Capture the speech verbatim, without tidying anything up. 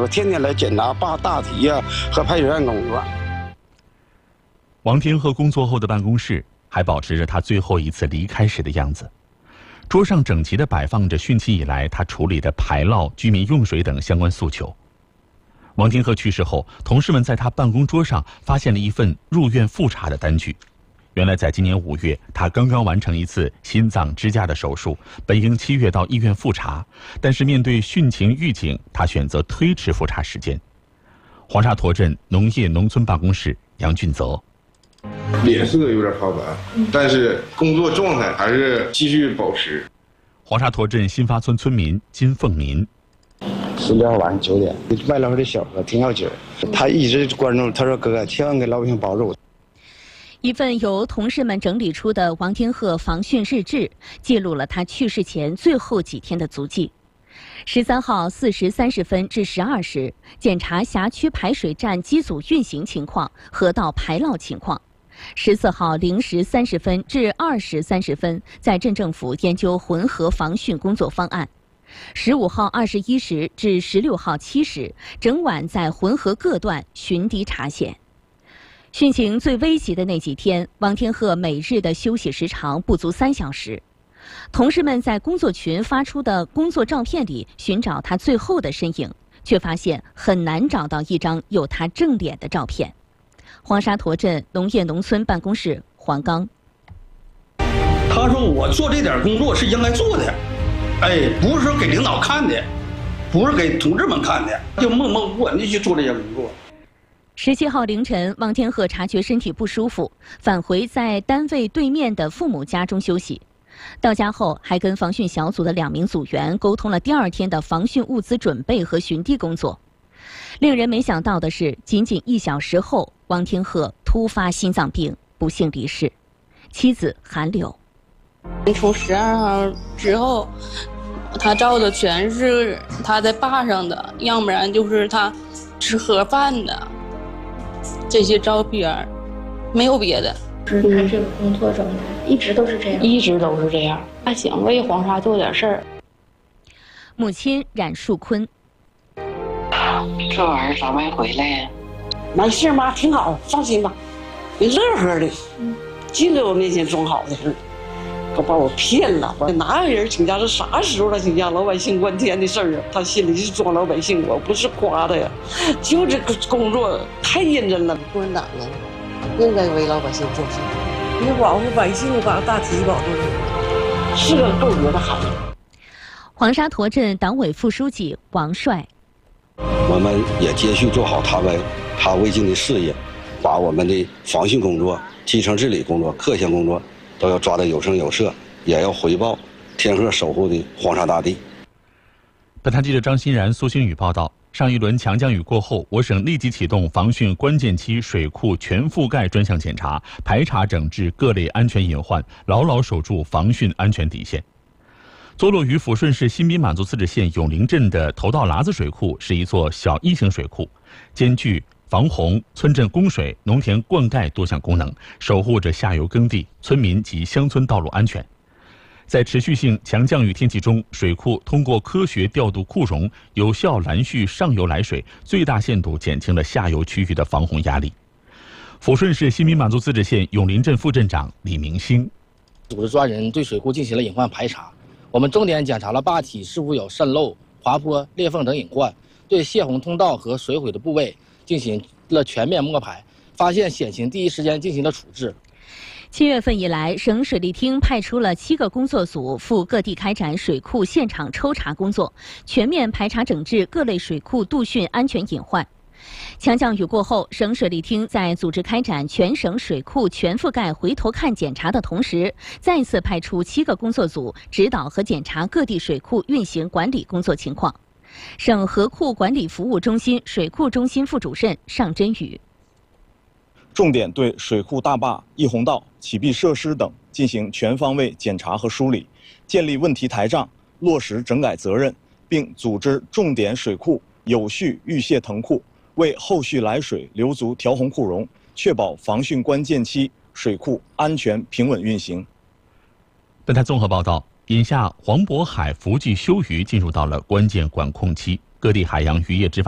作，天天来检查大大体呀、啊、和排水员工作。 王天鹤工作后的办公室还保持着他最后一次离开时的样子，桌上整齐地摆放着汛期以来他处理的排涝、居民用水等相关诉求。王天鹤去世后，同事们在他办公桌上发现了一份入院复查的单据。原来在今年五月，他刚刚完成一次心脏支架的手术，本应七月到医院复查，但是面对汛情预警，他选择推迟复查时间。黄沙坨镇农业农村办公室杨俊泽。 脸色有点发白，但是工作状态还是继续保持。 黄沙坨镇新发村村民金凤民， 十六号晚上九点，外老师的小哥挺要紧，他一直关注，他说哥哥千万给老百姓保住。 一份由同事们整理出的王天鹤防汛日志，记录了他去世前最后几天的足迹。十三号四时三十分至十二时，检查辖区排水站机组运行情况、河道排涝情况。十四号零时三十分至二时三十分，在镇政府研究浑河防汛工作方案。十五号二十一时至十六号七时，整晚在浑河各段巡堤查险。汛情最危急的那几天，王天鹤每日的休息时长不足三小时。同事们在工作群发出的工作照片里寻找他最后的身影，却发现很难找到一张有他正脸的照片。黄沙坨镇农业农村办公室黄刚， 他说我做这点工作是应该做的，哎，不是说给领导看的，不是给同志们看的，就默默无闻的去做这些工作。 十七号凌晨，王天鹤察觉身体不舒服，返回在单位对面的父母家中休息。到家后，还跟防汛小组的两名组员沟通了第二天的防汛物资准备和巡堤工作。令人没想到的是，仅仅一小时后，王天鹤突发心脏病，不幸离世。妻子韩柳， 从十二号之后，他照的全是他在坝上的，要不然就是他吃盒饭的这些照片，没有别的。 是他这个工作状态一直都是这样， 一直都是这样。他想为黄沙做点事儿。 母亲冉树坤， 这玩意儿咋没回来呀？ 没事妈，挺好，放心吧。你乐呵的，净在我面前装好的事，可把我骗了。哪有人请假？是啥时候他请假？老百姓关天的事儿啊！他心里是装老百姓，我不是夸他呀，就这个工作太认真了。共产党啊，应该为老百姓做事，你保护百姓，把大体保住，是个够格的孩子。 黄沙坨镇党委副书记王帅， 我们也继续做好他们他未尽的事业，把我们的防汛工作、基层治理工作、各项工作都要抓得有声有色，也要回报天鹤守护的黄沙大地。 本台记者张欣然、苏星宇报道。上一轮强降雨过后，我省立即启动防汛关键期水库全覆盖专项检查，排查整治各类安全隐患，牢牢守住防汛安全底线。坐落于抚顺市新宾满族自治县永陵镇的头道喇子水库是一座小一型水库，兼具防洪、村镇供水、农田灌溉多项功能，守护着下游耕地、村民及乡村道路安全。在持续性强降雨天气中，水库通过科学调度库容，有效拦蓄上游来水，最大限度减轻了下游区域的防洪压力。抚顺市新宾满族自治县永陵镇副镇长李明星， 组织专人对水库进行了隐患排查，我们重点检查了坝体是否有渗漏、滑坡、裂缝等隐患，对泄洪通道和水毁的部位进行了全面摸排，发现险情第一时间进行了处置。 七月份以来，省水利厅派出了七个工作组赴各地开展水库现场抽查工作，全面排查整治各类水库度汛安全隐患。强降雨过后，省水利厅在组织开展全省水库全覆盖回头看检查的同时，再次派出七个工作组指导和检查各地水库运行管理工作情况。省河库管理服务中心水库中心副主任尚真宇， 重点对水库大坝、溢洪道、启闭设施等进行全方位检查和梳理，建立问题台账，落实整改责任，并组织重点水库有序预泄腾库，为后续来水留足调洪库容，确保防汛关键期水库安全平稳运行。 本台综合报道，眼下黄渤海福记休渔进入到了关键管控期，各地海洋渔业执法